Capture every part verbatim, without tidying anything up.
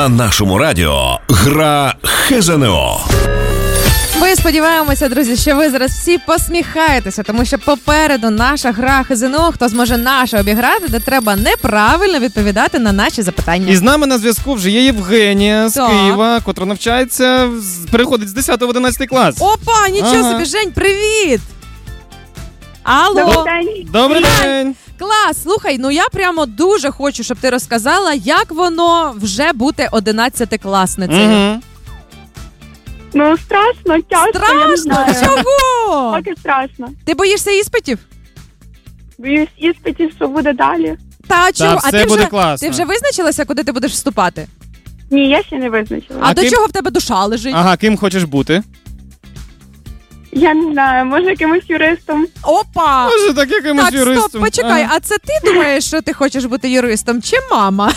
На нашому радіо гра ХЗНО. Ми сподіваємося, друзі, що ви зараз всі посміхаєтеся, тому що попереду наша гра ХЗНО, хто зможе нашу обіграти, де треба неправильно відповідати на наші запитання. І з нами на зв'язку вже є Євгенія з так. Києва, котра навчається, переходить з десятого в одинадцятий клас. Опа, нічого ага. собі, Жень, привіт! Алло! Добрий день! Добрий день! Клас, слухай, ну я прямо дуже хочу, щоб ти розказала, як воно вже бути одинадцятикласницею. Угу. Ну, страшно, тяжко, я не Страшно? знаю. Чого? Поки страшно. Ти боїшся іспитів? Боюсь іспитів, що буде далі. Та чого? все а ти буде вже, класно. ти вже визначилася, куди ти будеш вступати? Ні, я ще не визначила. А, А до ким- чого в тебе душа лежить? Ага, ким хочеш бути? Я не знаю, може якимось юристом. Опа! Може, так якимось Так, юристом. стоп, почекай, Ага. а це ти думаєш, що ти хочеш бути юристом, чи мама?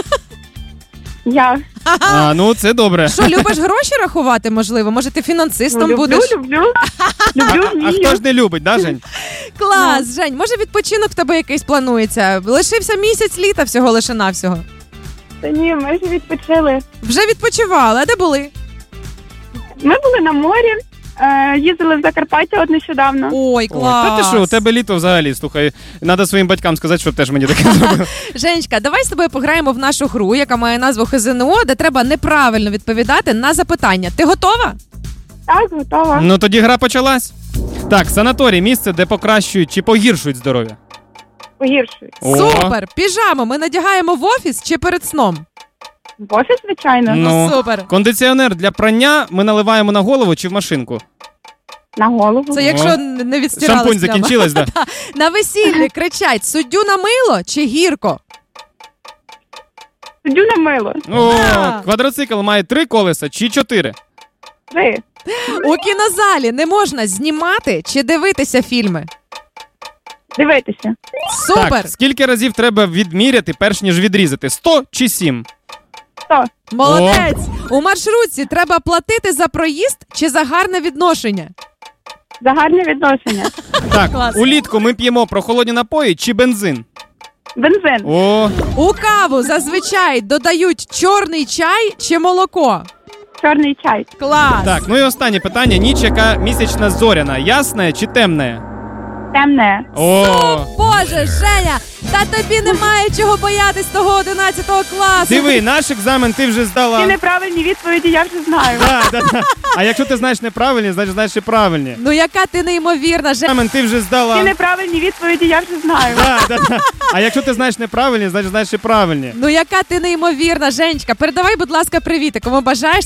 Я А, ну це добре. Що, любиш гроші рахувати, можливо? Може, ти фінансистом ну, люблю, будеш? люблю, люблю, А вмію. хто ж не любить, да, Жень? Клас, Жень, може відпочинок в тебе якийсь планується? Лишився місяць літа всього лише навсього. Та ні, ми вже відпочили. Вже відпочивали, а де були? Ми були на морі, е, їздили в Закарпаття от нещодавно. Ой, Ой, клас. та ти що, у тебе літо взагалі, слухай, треба своїм батькам сказати, щоб теж мені таке зробили. Женечка, давай з тобою пограємо в нашу гру, яка має назву ХЗНО, де треба неправильно відповідати на запитання. Ти готова? Так, готова. Ну тоді гра почалась. Так, санаторій, місце, де покращують чи погіршують здоров'я. Погіршують. О. Супер! Піжаму ми надягаємо в офіс чи перед сном? В офіс, звичайно. Ну, Супер. кондиціонер для прання ми наливаємо на голову чи в машинку? На голову. Це якщо О. не відстиралась Шампунь прямо. закінчилась, да? На весіллі кричать: суддю на мило чи гірко? Сидю на мило. О, Да. квадроцикл має три колеса чи чотири? Три. У кінозалі не можна знімати чи дивитися фільми? Дивитися. Супер! Так, скільки разів треба відміряти, перш ніж відрізати? Сто чи сім? Сто. Молодець! У маршрутці треба платити за проїзд чи за гарне відношення? За гарне відношення. Так, Клас. улітку ми п'ємо прохолодні напої чи бензин? Бензин. О, У каву зазвичай додають чорний чай чи молоко? Чорний чай. Клас! так, ну і останнє питання. Ніч, яка місячна зоряна, ясна чи темна? Темне. О, Боже, Женя, та тобі немає чого боятись того одинадцятого класу. диви, наш екзамен ти вже Ті здала. неправильні відповіді я вже знаю. Да, да, да. А якщо ти знаєш неправильні, значить знаєш і правильні. Ну яка ти неймовірна, Женя. Екзамен ти вже Ті здала. неправильні відповіді я вже знаю. Да, да, да. А якщо ти знаєш неправильні, значить знаєш і правильні. Ну яка ти неймовірна, Женечка. Передавай, будь ласка, привіти. Кому бажаєш,